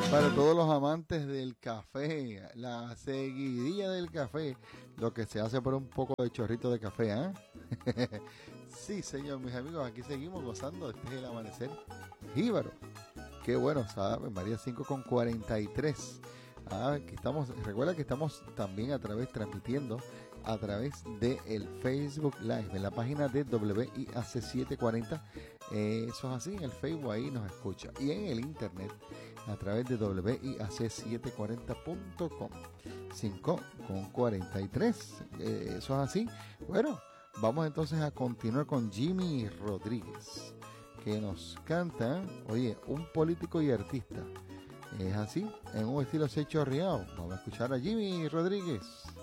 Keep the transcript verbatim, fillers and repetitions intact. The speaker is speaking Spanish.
Para todos los amantes del café, la seguidilla del café, lo que se hace por un poco de chorrito de café, ¿eh? Sí, señor, mis amigos, aquí seguimos gozando. Este es el amanecer jíbaro. Qué bueno, ¿sabes? María cinco con cuarenta y tres. Ah, aquí estamos, recuerda que estamos también a través, transmitiendo a través de el Facebook Live, en la página de W I A C setecientos cuarenta. Eh, eso es así, en el Facebook ahí nos escucha. Y en el internet, a través de W I A C setecientos cuarenta punto com. cinco con cuarenta y tres. Eh, eso es así. Bueno, vamos entonces a continuar con Jimmy Rodríguez, que nos canta, oye, un político y artista. Es así, en un estilo así chorreado. Vamos a escuchar a Jimmy Rodríguez.